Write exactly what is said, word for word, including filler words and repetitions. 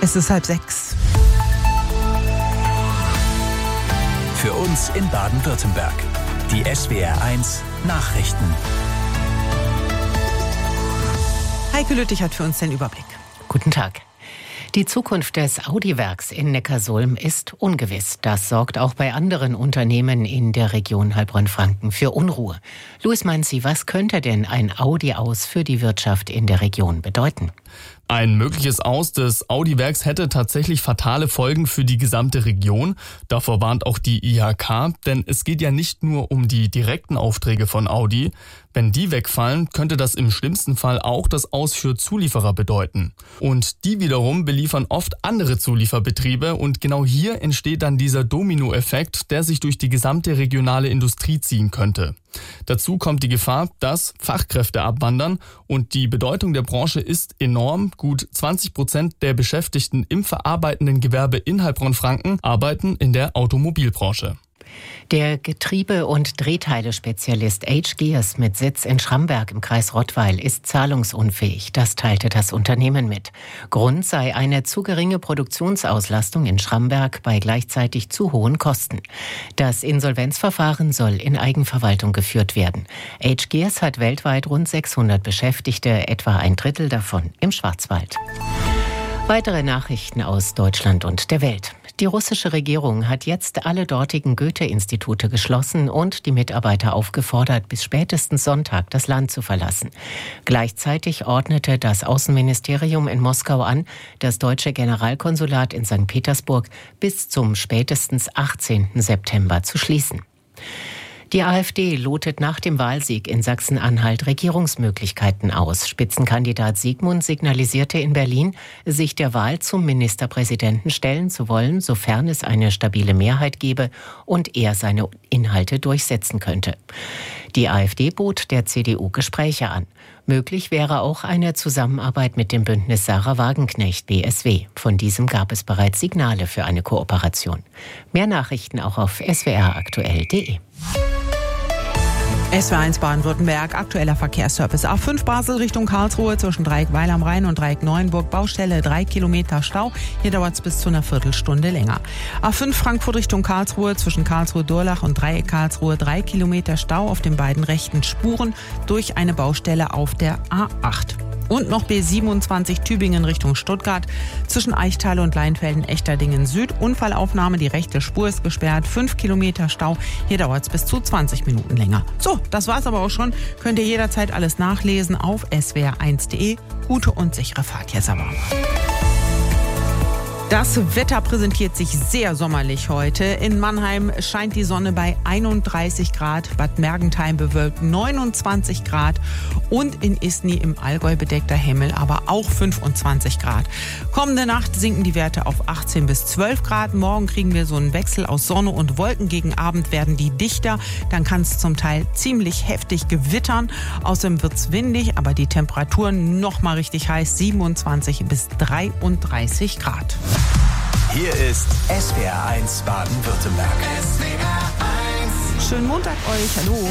Es ist halb sechs. Für uns in Baden-Württemberg. Die S W R eins Nachrichten. Heike Lüttich hat für uns den Überblick. Guten Tag. Die Zukunft des Audi-Werks in Neckarsulm ist ungewiss. Das sorgt auch bei anderen Unternehmen in der Region Heilbronn-Franken für Unruhe. Louis Manzi, was könnte denn ein Audi-Aus für die Wirtschaft in der Region bedeuten? Ein mögliches Aus des Audi-Werks hätte tatsächlich fatale Folgen für die gesamte Region. Davor warnt auch die I H K, denn es geht ja nicht nur um die direkten Aufträge von Audi. Wenn die wegfallen, könnte das im schlimmsten Fall auch das Aus für Zulieferer bedeuten. Und die wiederum beliefern oft andere Zulieferbetriebe und genau hier entsteht dann dieser Dominoeffekt, der sich durch die gesamte regionale Industrie ziehen könnte. Dazu kommt die Gefahr, dass Fachkräfte abwandern und die Bedeutung der Branche ist enorm. Gut zwanzig Prozent der Beschäftigten im verarbeitenden Gewerbe in Heilbronn-Franken arbeiten in der Automobilbranche. Der Getriebe- und Drehteile-Spezialist H Gears mit Sitz in Schramberg im Kreis Rottweil ist zahlungsunfähig. Das teilte das Unternehmen mit. Grund sei eine zu geringe Produktionsauslastung in Schramberg bei gleichzeitig zu hohen Kosten. Das Insolvenzverfahren soll in Eigenverwaltung geführt werden. H Gears hat weltweit rund sechshundert Beschäftigte, etwa ein Drittel davon im Schwarzwald. Weitere Nachrichten aus Deutschland und der Welt. Die russische Regierung hat jetzt alle dortigen Goethe-Institute geschlossen und die Mitarbeiter aufgefordert, bis spätestens Sonntag das Land zu verlassen. Gleichzeitig ordnete das Außenministerium in Moskau an, das deutsche Generalkonsulat in Sankt Petersburg bis zum spätestens achtzehnten September zu schließen. Die AfD lotet nach dem Wahlsieg in Sachsen-Anhalt Regierungsmöglichkeiten aus. Spitzenkandidat Siegmund signalisierte in Berlin, sich der Wahl zum Ministerpräsidenten stellen zu wollen, sofern es eine stabile Mehrheit gebe und er seine Inhalte durchsetzen könnte. Die AfD bot der C D U Gespräche an. Möglich wäre auch eine Zusammenarbeit mit dem Bündnis Sarah Wagenknecht B S W. Von diesem gab es bereits Signale für eine Kooperation. Mehr Nachrichten auch auf s w r aktuell punkt d e. S W R eins Baden-Württemberg, aktueller Verkehrsservice. A fünf Basel Richtung Karlsruhe zwischen Dreieck-Weil am Rhein und Dreieck-Neuenburg. Baustelle, drei Kilometer Stau. Hier dauert es bis zu einer Viertelstunde länger. A fünf Frankfurt Richtung Karlsruhe zwischen Karlsruhe-Durlach und Dreieck-Karlsruhe. Drei Kilometer Stau auf den beiden rechten Spuren durch eine Baustelle auf der A acht. Und noch B siebenundzwanzig Tübingen Richtung Stuttgart. Zwischen Eichtal und Leinfelden-Echterdingen Süd. Unfallaufnahme, die rechte Spur ist gesperrt. Fünf Kilometer Stau. Hier dauert es bis zu zwanzig Minuten länger. So, das war's aber auch schon. Könnt ihr jederzeit alles nachlesen auf s w r eins punkt d e. Gute und sichere Fahrt jetzt aber. Das Wetter präsentiert sich sehr sommerlich heute. In Mannheim scheint die Sonne bei einunddreißig Grad, Bad Mergentheim bewölkt neunundzwanzig Grad und in Isny im Allgäu bedeckter Himmel, aber auch fünfundzwanzig Grad. Kommende Nacht sinken die Werte auf achtzehn bis zwölf Grad. Morgen kriegen wir so einen Wechsel aus Sonne und Wolken. Gegen Abend werden die dichter. Dann kann es zum Teil ziemlich heftig gewittern. Außerdem wird es windig, aber die Temperaturen noch mal richtig heiß, siebenundzwanzig bis dreiunddreißig Grad. Hier ist S W R eins Baden-Württemberg. Schönen Montag euch, hallo.